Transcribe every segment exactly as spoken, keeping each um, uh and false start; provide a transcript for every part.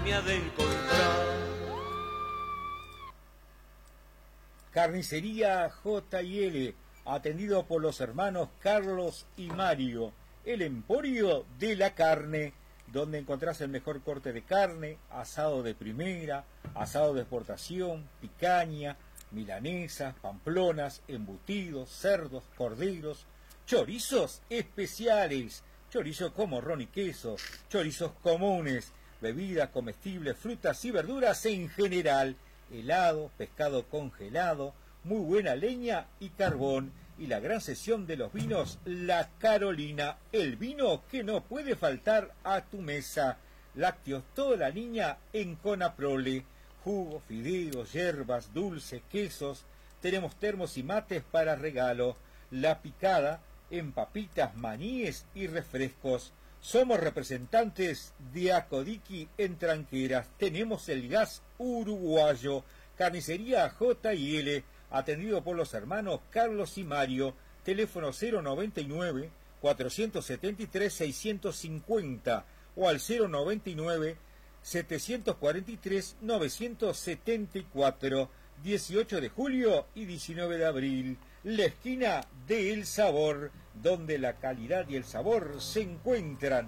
me ha de encontrar. Carnicería J y L, atendido por los hermanos Carlos y Mario, el emporio de la carne, donde encontrás el mejor corte de carne, asado de primera, asado de exportación, picaña, milanesas, pamplonas, embutidos, cerdos, corderos, chorizos especiales, chorizo con morrón y queso, chorizos comunes, bebidas comestibles, frutas y verduras en general, helado, pescado congelado, muy buena leña y carbón, y la gran sesión de los vinos La Carolina, el vino que no puede faltar a tu mesa. Lácteos toda la línea en Conaprole, jugos, fideos, hierbas, dulces, quesos, tenemos termos y mates para regalo, La Picada en papitas, maníes y refrescos. Somos representantes de Acodiqui en Tranqueras, tenemos el gas uruguayo, carnicería J y L, atendido por los hermanos Carlos y Mario, teléfono cero noventa y nueve, cuatrocientos setenta y tres, seiscientos cincuenta o al cero noventa y nueve, setecientos cuarenta y tres, novecientos setenta y cuatro, dieciocho de julio y diecinueve de abril, la esquina de El Sabor, donde la calidad y el sabor se encuentran.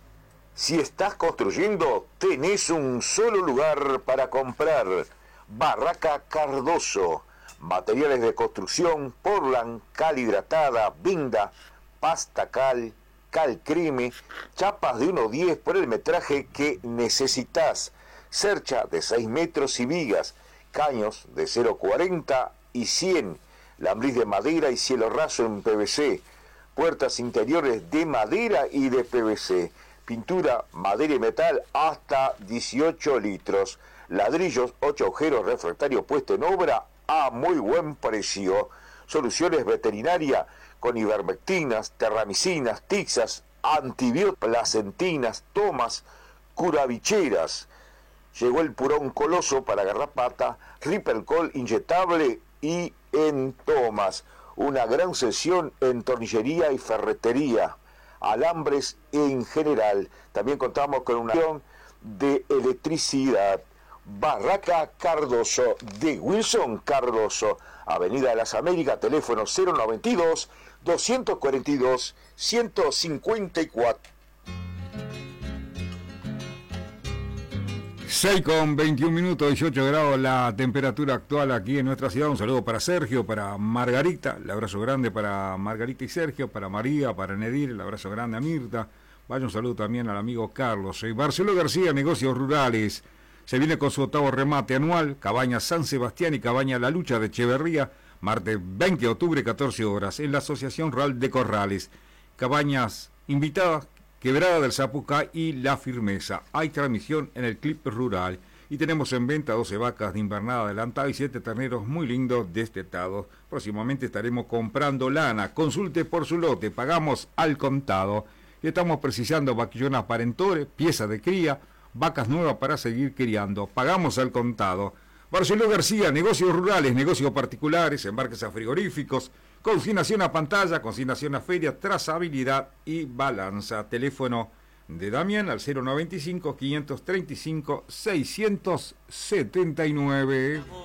Si estás construyendo, tenés un solo lugar para comprar. Barraca Cardoso. Materiales de construcción, portland, cal hidratada, vinda, pasta cal, cal creme, chapas de uno diez por el metraje que necesitas, cercha de seis metros y vigas, caños de cero cuarenta y cien, lambriz de madera y cielo raso en P V C, puertas interiores de madera y de P V C, pintura, madera y metal hasta dieciocho litros, ladrillos, ocho agujeros, refractario puesto en obra a muy buen precio. Soluciones veterinaria con ivermectinas, terramicinas, tixas, antibióticos, placentinas, tomas, curavicheras. Llegó el purón coloso para garrapata, Ripelcol inyectable y en tomas. Una gran sesión en tornillería y ferretería, alambres en general. También contamos con una acción de electricidad. Barraca Cardoso, de Wilson Cardoso, Avenida de las Américas, teléfono cero noventa y dos, doscientos cuarenta y dos, ciento cincuenta y cuatro. seis con veintiún minutos, dieciocho grados la temperatura actual aquí en nuestra ciudad. Un saludo para Sergio, para Margarita, el abrazo grande para Margarita y Sergio, para María, para Nedir, el abrazo grande a Mirta. Vaya un saludo también al amigo Carlos. Eh, Barceló García, Negocios Rurales. Se viene con su octavo remate anual, Cabaña San Sebastián y Cabaña La Lucha de Echeverría, martes veinte de octubre, catorce horas, en la Asociación Rural de Corrales. Cabañas invitadas, Quebrada del Zapucá y La Firmeza. Hay transmisión en el Clip Rural y tenemos en venta doce vacas de invernada adelantada y siete terneros muy lindos destetados. Próximamente estaremos comprando lana. Consulte por su lote, pagamos al contado. Y estamos precisando vaquillonas parentores, piezas de cría, vacas nuevas para seguir criando. Pagamos al contado. Barceló García, negocios rurales, negocios particulares, embarques a frigoríficos, consignación a pantalla, consignación a feria, trazabilidad y balanza. Teléfono de Damián al cero noventa y cinco, quinientos treinta y cinco, seiscientos setenta y nueve.